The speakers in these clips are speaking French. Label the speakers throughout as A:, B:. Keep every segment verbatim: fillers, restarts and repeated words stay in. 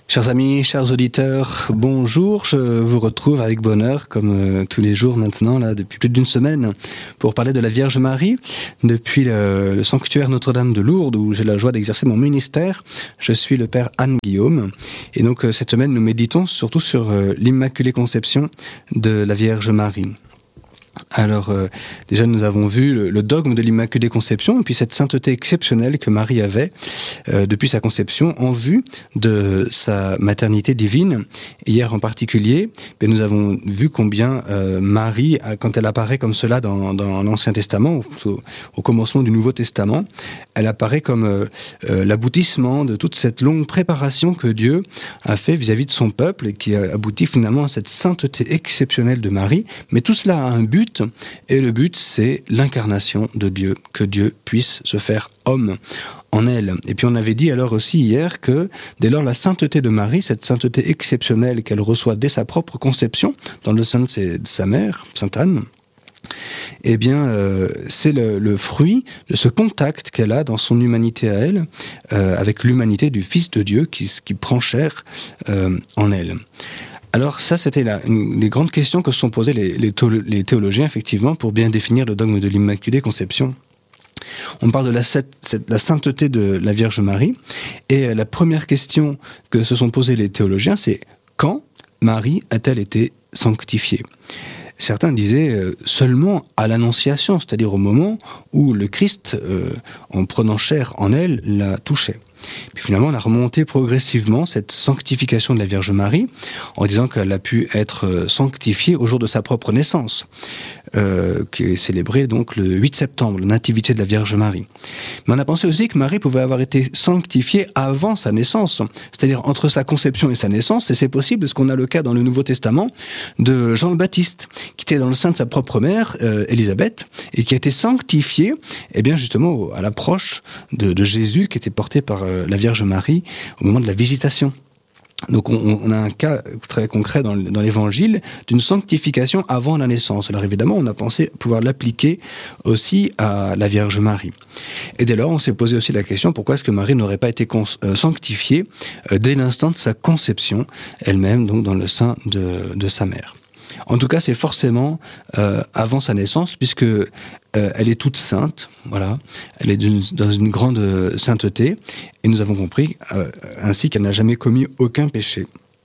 A: Chers amis, chers auditeurs, bonjour, je vous retrouve avec bonheur, comme euh, tous les jours maintenant, là, depuis plus d'une semaine, pour parler de la Vierge Marie, depuis le, le sanctuaire Notre-Dame de Lourdes, où j'ai la joie d'exercer mon ministère. Je suis le Père Anne-Guillaume, et donc euh, cette semaine, nous méditons surtout sur euh, l'Immaculée Conception de la Vierge Marie. Alors, euh, déjà, nous avons vu le, le dogme de l'Immaculée Conception et puis cette sainteté exceptionnelle que Marie avait euh, depuis sa conception en vue de sa maternité divine. Hier en particulier, ben, nous avons vu combien euh, Marie, quand elle apparaît comme cela dans, dans l'Ancien Testament, au, au commencement du Nouveau Testament, elle apparaît comme euh, euh, l'aboutissement de toute cette longue préparation que Dieu a fait vis-à-vis de son peuple et qui a abouti finalement à cette sainteté exceptionnelle de Marie. Mais tout cela a un but. Et le but, c'est l'incarnation de Dieu, que Dieu puisse se faire homme en elle. Et puis on avait dit alors aussi hier que dès lors la sainteté de Marie, cette sainteté exceptionnelle qu'elle reçoit dès sa propre conception, dans le sein de, ses, de sa mère, Sainte Anne, eh bien, euh, c'est le, le fruit de ce contact qu'elle a dans son humanité à elle, euh, avec l'humanité du Fils de Dieu qui, qui prend chair euh, en elle. Alors ça, c'était la, une des grandes questions que se sont posées les, les, les théologiens, effectivement, pour bien définir le dogme de l'Immaculée Conception. On parle de la, la sainteté de la Vierge Marie, et la première question que se sont posées les théologiens, c'est quand Marie a-t-elle été sanctifiée ? Certains disaient euh, seulement à l'Annonciation, c'est-à-dire au moment où le Christ, euh, en prenant chair en elle, la touchait. Puis finalement, on a remonté progressivement cette sanctification de la Vierge Marie en disant qu'elle a pu être sanctifiée au jour de sa propre naissance, euh, qui est célébrée donc le huit septembre, la nativité de la Vierge Marie. Mais on a pensé aussi que Marie pouvait avoir été sanctifiée avant sa naissance, c'est-à-dire entre sa conception et sa naissance, et c'est possible parce qu'on a le cas dans le Nouveau Testament de Jean le Baptiste, qui était dans le sein de sa propre mère, euh, Élisabeth, et qui a été sanctifiée, eh bien justement à l'approche de, de Jésus, qui était porté par la Vierge Marie au moment de la visitation. Donc on, on a un cas très concret dans, dans l'Évangile d'une sanctification avant la naissance. Alors évidemment, on a pensé pouvoir l'appliquer aussi à la Vierge Marie. Et dès lors, on s'est posé aussi la question pourquoi est-ce que Marie n'aurait pas été cons- euh, sanctifiée euh, dès l'instant de sa conception, elle-même donc dans le sein de, de sa mère. En tout cas, c'est forcément euh, avant sa naissance, puisque euh, elle est toute sainte, voilà. Elle est d'une, dans une grande sainteté, et nous avons compris euh, ainsi qu'elle n'a jamais commis aucun péché.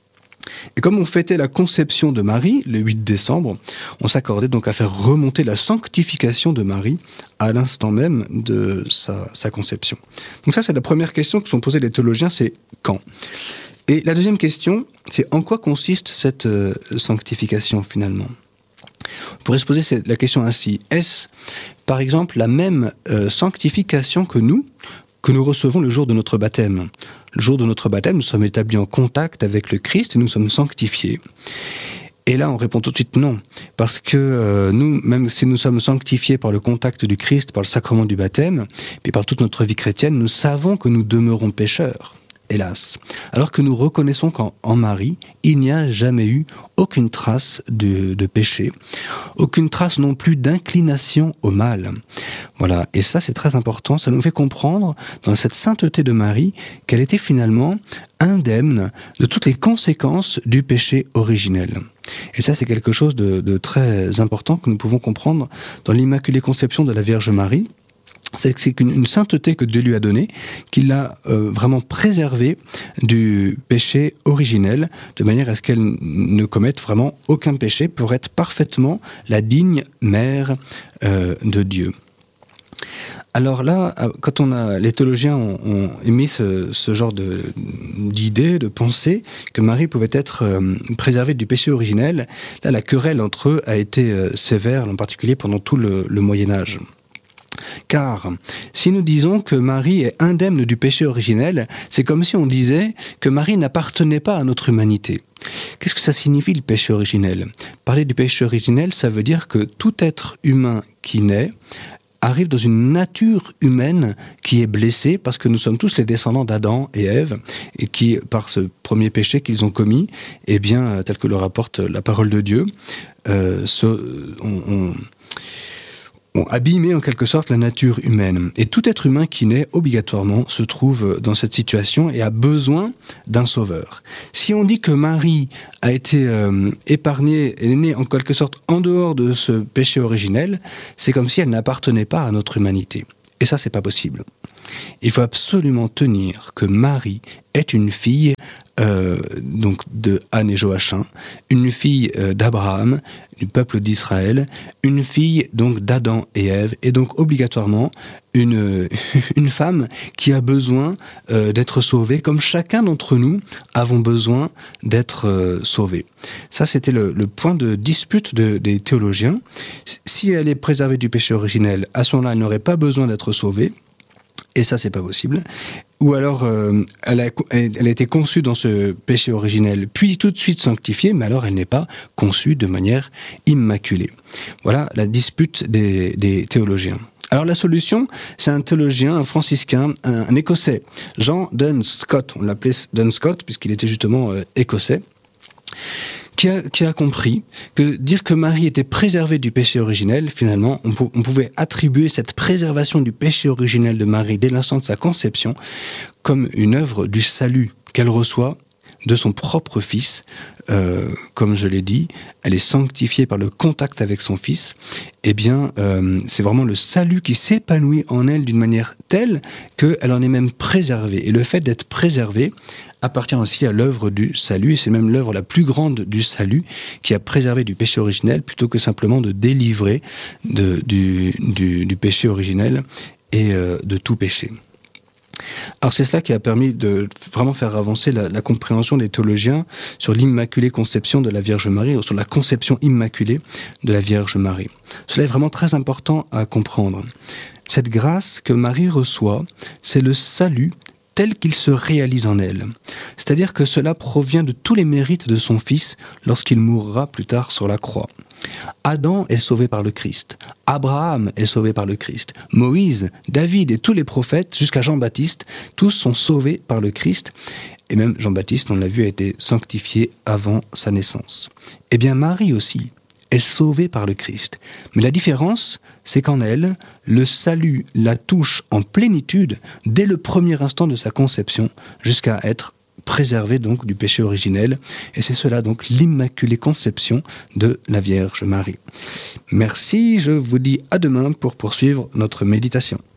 A: Et comme on fêtait la conception de Marie, le huit décembre, on s'accordait donc à faire remonter la sanctification de Marie à l'instant même de sa, sa conception. Donc ça, c'est la première question que sont posées les théologiens, c'est quand ? Et la deuxième question, c'est en quoi consiste cette euh, sanctification finalement ? On pourrait se poser la question ainsi. Est-ce, par exemple, la même euh, sanctification que nous, que nous recevons le jour de notre baptême ? Le jour de notre baptême, nous sommes établis en contact avec le Christ et nous sommes sanctifiés. Et là, on répond tout de suite non, parce que euh, nous, même si nous sommes sanctifiés par le contact du Christ, par le sacrement du baptême, puis par toute notre vie chrétienne, nous savons que nous demeurons pécheurs. Hélas. Alors que nous reconnaissons qu'en en Marie, il n'y a jamais eu aucune trace de, de péché, aucune trace non plus d'inclination au mal. Voilà. Et ça, c'est très important. Ça nous fait comprendre, dans cette sainteté de Marie, qu'elle était finalement indemne de toutes les conséquences du péché originel. Et ça, c'est quelque chose de, de très important que nous pouvons comprendre dans l'Immaculée Conception de la Vierge Marie. C'est que c'est une, une sainteté que Dieu lui a donnée, qu'il l'a euh, vraiment préservée du péché originel, de manière à ce qu'elle ne commette vraiment aucun péché pour être parfaitement la digne mère euh, de Dieu. Alors là, quand on a, les théologiens ont, ont émis ce, ce genre de, d'idée, de pensée, que Marie pouvait être euh, préservée du péché originel, là, la querelle entre eux a été euh, sévère, en particulier pendant tout le, le Moyen-Âge. Car si nous disons que Marie est indemne du péché originel, c'est comme si on disait que Marie n'appartenait pas à notre humanité. Qu'est-ce que ça signifie le péché originel ? Parler du péché originel, ça veut dire que tout être humain qui naît arrive dans une nature humaine qui est blessée parce que nous sommes tous les descendants d'Adam et Ève et qui, par ce premier péché qu'ils ont commis, eh bien, tel que le rapporte la parole de Dieu, euh, ce, on, on ont abîmé en quelque sorte la nature humaine. Et tout être humain qui naît obligatoirement se trouve dans cette situation et a besoin d'un sauveur. Si on dit que Marie a été euh, épargnée, elle est née en quelque sorte en dehors de ce péché originel, c'est comme si elle n'appartenait pas à notre humanité. Et ça, c'est pas possible. Il faut absolument tenir que Marie est une fille euh, donc de Anne et Joachim, une fille euh, d'Abraham, du peuple d'Israël, une fille donc d'Adam et Ève, et donc obligatoirement une, une femme qui a besoin euh, d'être sauvée, comme chacun d'entre nous avons besoin d'être euh, sauvés. Ça, c'était le, le point de dispute de, des théologiens. Si elle est préservée du péché originel, à ce moment-là, elle n'aurait pas besoin d'être sauvée. Et ça, c'est pas possible. Ou alors, euh, elle, a, elle a été conçue dans ce péché originel, puis tout de suite sanctifiée, mais alors elle n'est pas conçue de manière immaculée. Voilà la dispute des, des théologiens. Alors la solution, c'est un théologien, un franciscain, un, un écossais, Jean Duns Scott. On l'appelait Duns Scott puisqu'il était justement euh, écossais. Qui a, qui a compris que dire que Marie était préservée du péché originel, finalement, on, pou- on pouvait attribuer cette préservation du péché originel de Marie dès l'instant de sa conception comme une œuvre du salut qu'elle reçoit de son propre fils. Euh, comme je l'ai dit, elle est sanctifiée par le contact avec son fils. Eh bien, euh, c'est vraiment le salut qui s'épanouit en elle d'une manière telle qu'elle en est même préservée. Et le fait d'être préservée appartient aussi à l'œuvre du salut, et c'est même l'œuvre la plus grande du salut qui a préservé du péché originel plutôt que simplement de délivrer de, du, du, du péché originel et euh, de tout péché. Alors c'est cela qui a permis de vraiment faire avancer la, la compréhension des théologiens sur l'immaculée conception de la Vierge Marie, ou sur la conception immaculée de la Vierge Marie. Cela est vraiment très important à comprendre. Cette grâce que Marie reçoit, c'est le salut tel qu'il se réalise en elle. C'est-à-dire que cela provient de tous les mérites de son Fils lorsqu'il mourra plus tard sur la croix. Adam est sauvé par le Christ. Abraham est sauvé par le Christ. Moïse, David et tous les prophètes, jusqu'à Jean-Baptiste, tous sont sauvés par le Christ. Et même Jean-Baptiste, on l'a vu, a été sanctifié avant sa naissance. Eh bien, Marie aussi est sauvée par le Christ. Mais la différence, c'est qu'en elle, le salut la touche en plénitude dès le premier instant de sa conception, jusqu'à être préservée donc du péché originel. Et c'est cela donc l'immaculée conception de la Vierge Marie. Merci, je vous dis à demain pour poursuivre notre méditation.